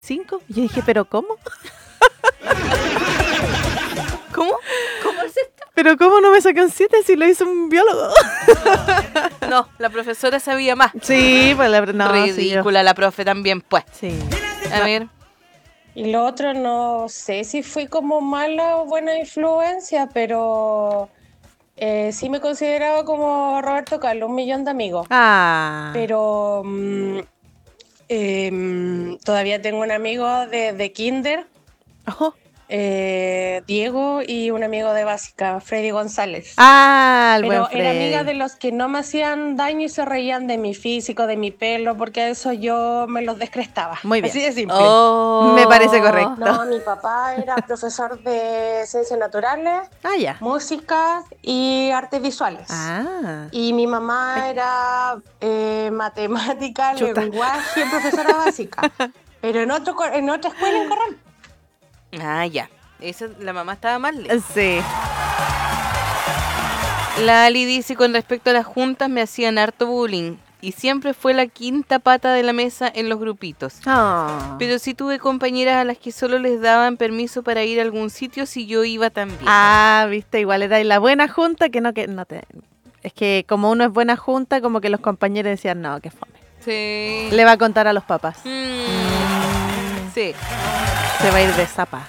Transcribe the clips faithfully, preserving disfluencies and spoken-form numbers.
cinco. Y yo dije, ¿pero cómo? ¿Cómo? ¿Cómo es esto? ¿Pero cómo no me saqué un siete si lo hizo un biólogo? No, la profesora sabía más. Sí, pues la no, Ridícula sí, la profe también, pues. Sí. A No. ver. Y lo otro, no sé si fui como mala o buena influencia, pero eh, sí me consideraba como Roberto Carlos, un millón de amigos. Ah. Pero mm, eh, todavía tengo un amigo de, de Kinder, Ojo. eh, Diego, y un amigo de básica, Freddy González. Ah, el Pero buen Freddy. era amiga de los que no me hacían daño y se reían de mi físico, de mi pelo, porque a eso yo me los descrestaba. Muy bien. Así de simple. Oh. Me parece correcto. No, mi papá era profesor de ciencias naturales, Ah, ya. música y artes visuales. Ah. Y mi mamá era eh, matemática, Chuta. lenguaje, profesora básica. Pero en, otro, co- en otra escuela en Corral. Ah, ya. Eso, la mamá estaba mal. Sí. La Ali dice, con respecto a las juntas, me hacían harto bullying. Y siempre fue la quinta pata de la mesa en los grupitos. Oh. Pero sí tuve compañeras a las que solo les daban permiso para ir a algún sitio si yo iba también. Ah, viste, igual era la buena junta que no que no te. Es que como uno es buena junta, como que los compañeros decían, no, que fome. Sí. Le va a contar a los papás. Mm. Sí. Se va a ir de zapa.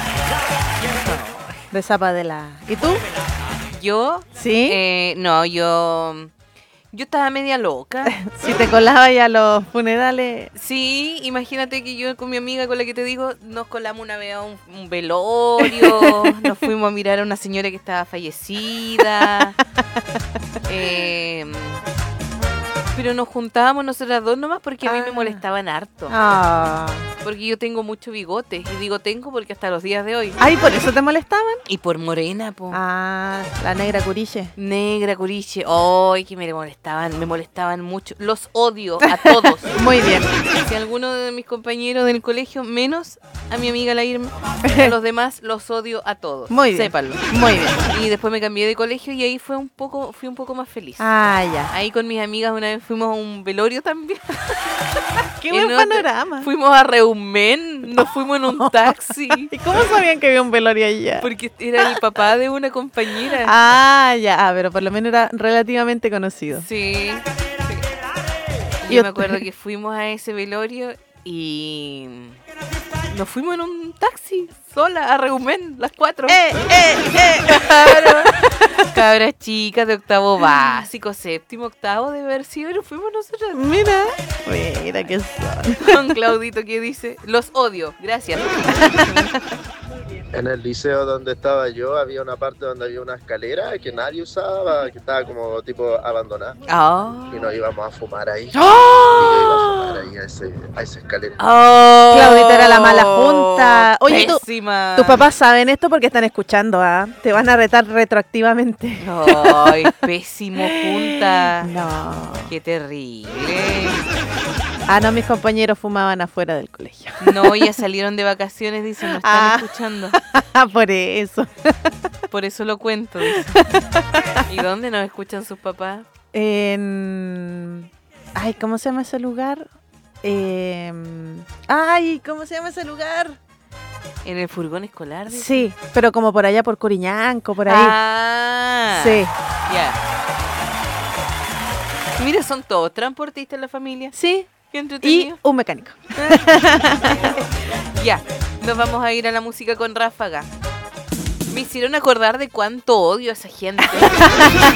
De zapa de la. ¿Y tú? Yo, ¿Sí? eh, no, yo, yo estaba media loca. Si te colabas ya a los funerales. Sí, imagínate que yo con mi amiga con la que te digo, nos colamos una vez a un, un velorio, nos fuimos a mirar a una señora que estaba fallecida. Eh, pero nos juntábamos nosotras dos nomás porque a mí Ah. me molestaban harto. Ah. Porque yo tengo mucho bigote. Y digo tengo porque hasta los días de hoy. Ay, ¿por eso te molestaban? Y por morena, po. Ah, la negra curiche. Negra, curiche. Ay, que me molestaban, me molestaban mucho. Los odio a todos. Muy bien. Si alguno de mis compañeros del colegio, menos a mi amiga la Irma, a los demás los odio a todos. Muy bien. Sépanlo. Muy bien. Y después me cambié de colegio y ahí fue un poco, fui un poco más feliz. Ah, ya. Ahí con mis amigas una vez fuimos a un velorio también. Qué En buen otro- panorama. Fuimos a Reumen, nos fuimos en un taxi. ¿Y cómo sabían que había un velorio allá? Porque era el papá de una compañera. Ah, ya, ah, pero por lo menos era relativamente conocido. Sí. sí. Y Yo ut- me acuerdo que fuimos a ese velorio y nos fuimos en un taxi sola a Reumen, las cuatro. ¡Eh, eh, eh! Claro. Cabras chicas de octavo básico, séptimo, octavo de haber sido, y nos fuimos nosotras. Mira, mira que son. Con Claudito que dice, los odio, gracias. En el liceo donde estaba yo había una parte donde había una escalera que nadie usaba, que estaba como tipo abandonada. Oh. Y nos íbamos a fumar ahí. ¡Oh! Y yo iba a fumar ahí a, ese, a esa escalera. Oh, Claudito era la mala junta. Oye, tú- pésima. Tus papás saben esto porque están escuchando, ¿ah? Te van a retar retroactivamente. Ay, pésimo junta. No. Qué terrible. Ah, no, mis compañeros fumaban afuera del colegio. No, ya salieron de vacaciones, dicen, no están Ah. escuchando. Por eso. Por eso lo cuento. Dice. ¿Y dónde nos escuchan sus papás? En... Ay, ¿cómo se llama ese lugar? Eh... Ay, ¿cómo se llama ese lugar? ¿En el furgón escolar? dice? Sí, pero como por allá, por Curiñanco, por ahí. Ah. Sí, Ya. Mira, son todos transportistas en la familia. sí. Qué Y entretenido. un mecánico. Ya, nos vamos a ir a la música con Ráfaga. Me hicieron acordar de cuánto odio a esa gente.